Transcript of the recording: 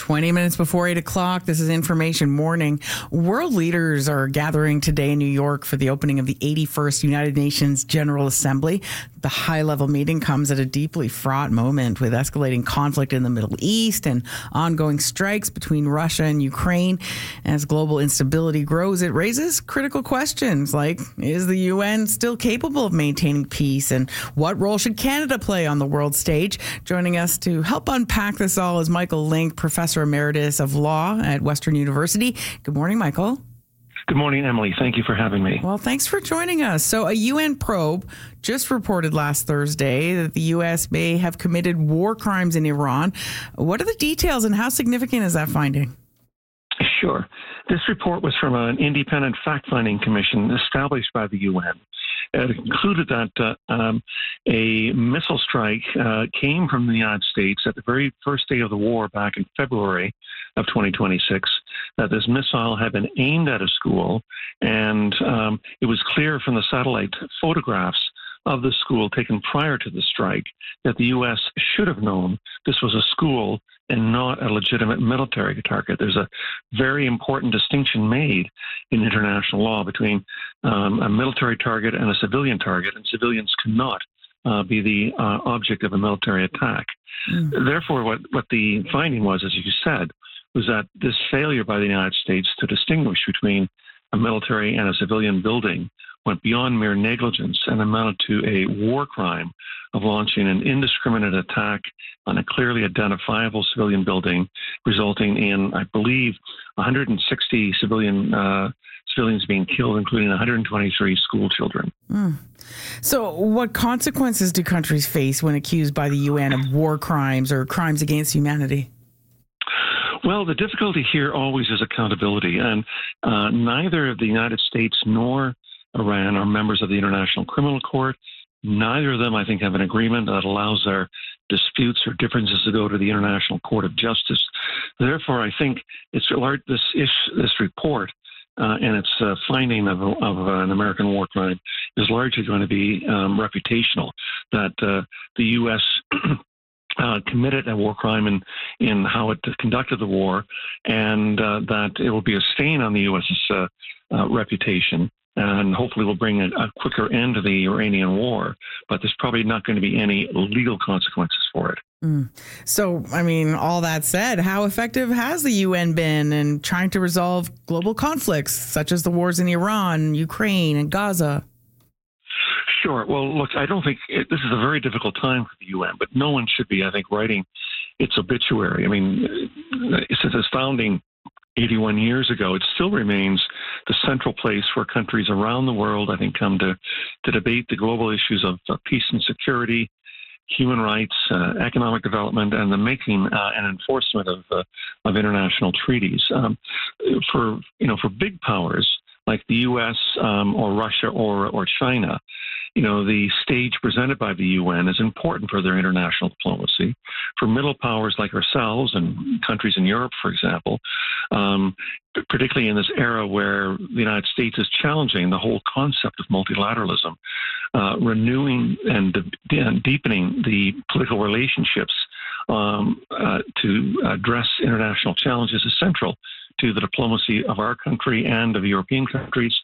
20 minutes before 8 o'clock. This is Information Morning. World leaders are gathering today in New York for the opening of the 81st United Nations General Assembly. The high-level meeting comes at a deeply fraught moment with escalating conflict in the Middle East and ongoing strikes between Russia and Ukraine. As global instability grows, it raises critical questions like, is the UN still capable of maintaining peace? And what role should Canada play on the world stage? Joining us to help unpack this all is Michael Link, Professor Emeritus of Law at Western University. Good morning, Michael. Good morning, Emily. Thank you for having me. Well, thanks for joining us. So a UN probe just reported last Thursday that the U.S. may have committed war crimes in Iran. What are the details and how significant is that finding? Sure. This report was from an independent fact-finding commission established by the UN. It concluded that a missile strike came from the United States at the very first day of the war back in February of 2026, that this missile had been aimed at a school, and it was clear from the satellite photographs of the school taken prior to the strike that the U.S. should have known this was a school and not a legitimate military target. There's a very important distinction made in international law between a military target and a civilian target, and civilians cannot be the object of a military attack. Therefore, what the finding was, as you said, was that this failure by the United States to distinguish between a military and a civilian building went beyond mere negligence and amounted to a war crime of launching an indiscriminate attack on a clearly identifiable civilian building, resulting in, I believe, 160 civilians being killed, including 123 school children. So what consequences do countries face when accused by the UN of war crimes or crimes against humanity? Well, the difficulty here always is accountability, and neither the United States nor Iran are members of the International Criminal Court. Neither of them, I think, have an agreement that allows their disputes or differences to go to the International Court of Justice. Therefore, I think this report and its finding of an American war crime is largely going to be reputational, that the U.S. committed a war crime in how it conducted the war, and that it will be a stain on the U.S.'s reputation, and hopefully will bring a quicker end to the Iranian war. But there's probably not going to be any legal consequences for it. So, I mean, all that said, how effective has the UN been in trying to resolve global conflicts, such as the wars in Iran, Ukraine, and Gaza? Sure. Well, look, I don't think this is a very difficult time for the UN, but no one should be, I think, writing its obituary. I mean, since its founding 81 years ago, it still remains the central place where countries around the world, I think, come to debate the global issues of peace and security, human rights, economic development, and the making and enforcement of international treaties. For big powers like the U.S. Or Russia or China, the stage presented by the UN is important for their international diplomacy. For middle powers like ourselves and countries in Europe, for example, particularly in this era where the United States is challenging the whole concept of multilateralism, renewing and deepening the political relationships to address international challenges is central to the diplomacy of our country and of European countries